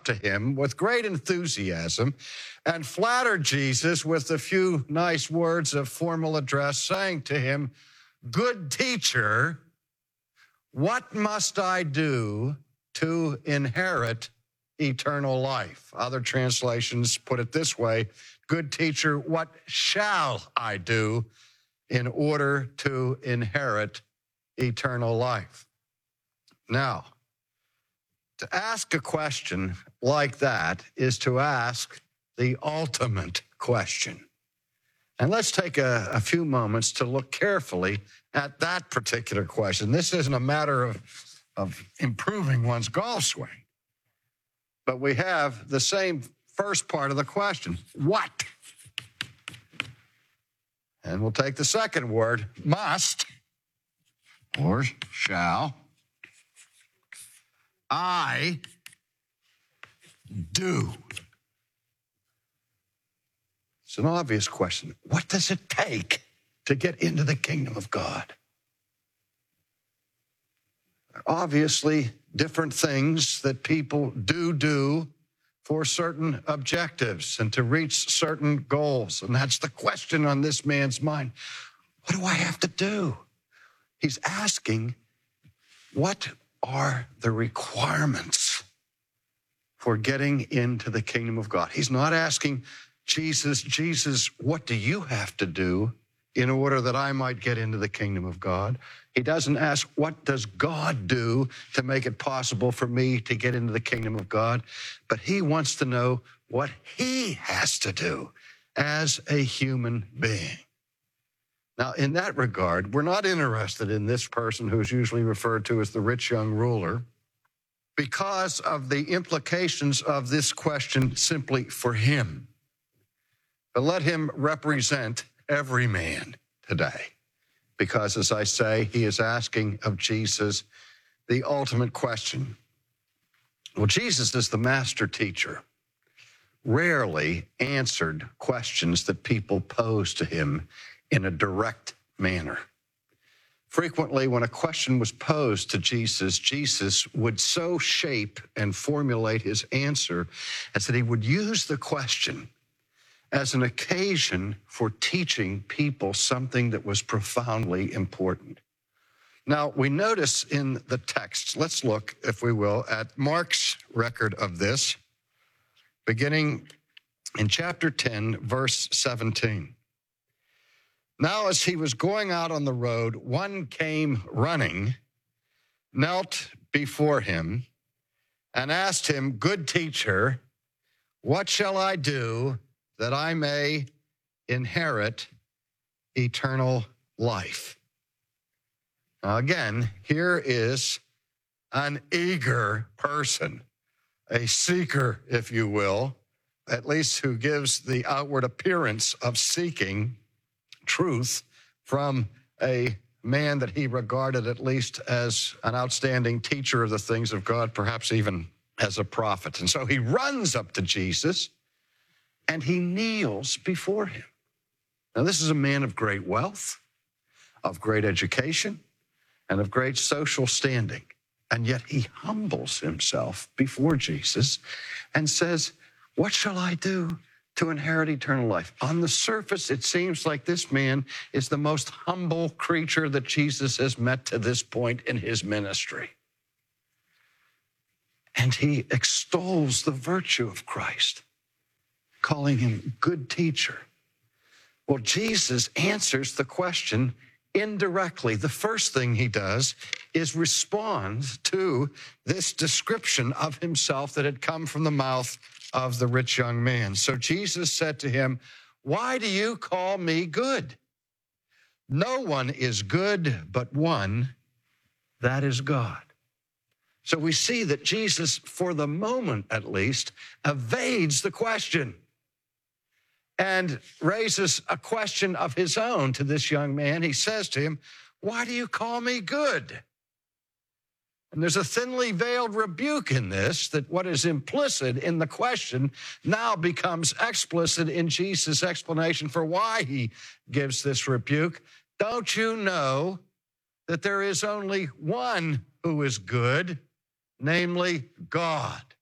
to him with great enthusiasm and flattered Jesus with a few nice words of formal address, saying to him, "Good teacher, what must I do to inherit eternal life?" Other translations put it this way: "Good teacher, what shall I do in order to inherit eternal life?" Now, to ask a question like that is to ask the ultimate question. And let's take a few moments to look carefully at that particular question. This isn't a matter of improving one's golf swing, but we have the same first part of the question: what? And we'll take the second word, must, or shall, I do? It's an obvious question. What does it take to get into the kingdom of God? Obviously, different things that people do for certain objectives and to reach certain goals. And that's the question on this man's mind. What do I have to do? He's asking, what are the requirements for getting into the kingdom of God? He's not asking Jesus, what do you have to do in order that I might get into the kingdom of God? He doesn't ask, what does God do to make it possible for me to get into the kingdom of God? But he wants to know what he has to do as a human being. Now, in that regard, we're not interested in this person who's usually referred to as the rich young ruler because of the implications of this question simply for him. But let him represent every man today, because, as I say, he is asking of Jesus the ultimate question. Well, Jesus is the master teacher, rarely answered questions that people pose to him in a direct manner. Frequently, when a question was posed to Jesus, Jesus would so shape and formulate his answer as that he would use the question as an occasion for teaching people something that was profoundly important. Now, we notice in the text, let's look, if we will, at Mark's record of this, beginning in chapter 10, verse 17. Now, as he was going out on the road, one came running, knelt before him, and asked him, "Good teacher, what shall I do that I may inherit eternal life?" Now, again, here is an eager person, a seeker, if you will, at least who gives the outward appearance of seeking truth from a man that he regarded at least as an outstanding teacher of the things of God, perhaps even as a prophet. And so he runs up to Jesus and he kneels before him. Now, this is a man of great wealth, of great education, and of great social standing. And yet he humbles himself before Jesus and says, "What shall I do to inherit eternal life?" On the surface, it seems like this man is the most humble creature that Jesus has met to this point in his ministry. And he extols the virtue of Christ, calling him good teacher. Well, Jesus answers the question indirectly. The first thing he does is respond to this description of himself that had come from the mouth of the rich young man. So Jesus said to him, "Why do you call me good? No one is good but one, that is God." So we see that Jesus, for the moment at least, evades the question and raises a question of his own to this young man. He says to him, "Why do you call me good?" And there's a thinly veiled rebuke in this, that what is implicit in the question now becomes explicit in Jesus' explanation for why he gives this rebuke. Don't you know that there is only one who is good, namely God?